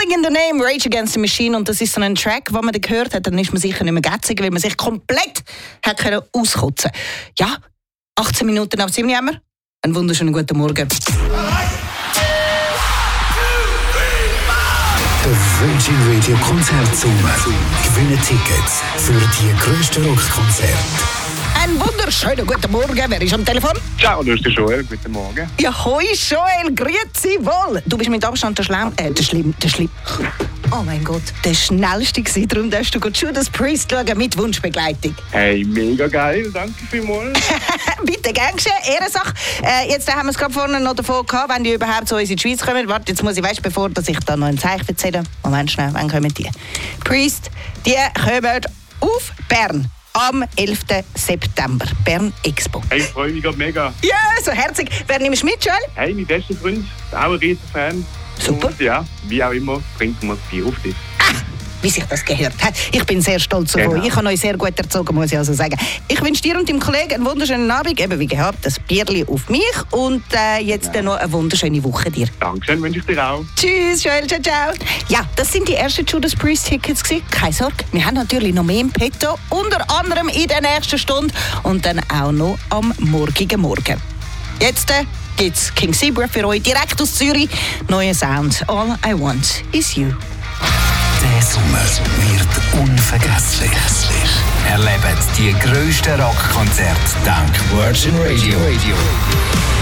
Killing in the Name, Rage Against the Machine. Und das ist so ein Track, den man gehört hat, dann ist man sicher nicht mehr gätzig, weil man sich komplett hat auskotzen können. Ja, 18 Minuten ab 7 haben wir. Einen wunderschönen guten Morgen. Der Virgin Radio Konzertsommer. Gewinne Tickets für die grössten Rockkonzerte. Einen wunderschönen guten Morgen. Wer ist am Telefon? Ciao, das ist der Joel. Guten Morgen. Ja, hoi Joel, grüezi wohl. Du bist mit Abstand der oh mein Gott, der schnellste gewesen. Darum darfst du Judas Priest schauen mit Wunschbegleitung. Hey, mega geil. Danke vielmals. Bitte, gern geschehen. Ehrensache. Jetzt haben wir es gerade vorne noch davon gehabt, wenn die überhaupt zu uns in die Schweiz kommen. Warte, jetzt muss ich, bevor ich da noch ein Zeichen erzähle. Moment schnell, wann kommen die? Priest, die kommen auf Bern. Am 11. September. Bern Expo. Hey, ich freue mich gerade mega. Ja, so herzig. Wer nimmst du mit, Joel? Hey, mein bester Freund, auch ein riesen Fan. Super. Und ja, wie auch immer, trinken wir das Bier auf dich. Wie sich das gehört hat. Ich bin sehr stolz auf euch. Genau. Ich habe euch sehr gut erzogen, muss ich also sagen. Ich wünsche dir und deinem Kollegen einen wunderschönen Abend. Eben wie gehabt, das Bierli auf mich. Und jetzt noch eine wunderschöne Woche dir. Dankeschön, wünsche ich dir auch. Tschüss, Joel, ciao, ciao. Ja, das sind die ersten Judas Priest Tickets gewesen. Keine Sorge, wir haben natürlich noch mehr im Petto. Unter anderem in der nächsten Stunde und dann auch noch am morgigen Morgen. Jetzt gibt's King Zebra für euch direkt aus Zürich. Neuer Sound. All I want is you. Der Sommer wird unvergesslich. Erlebt die grössten Rockkonzerte dank Virgin Radio.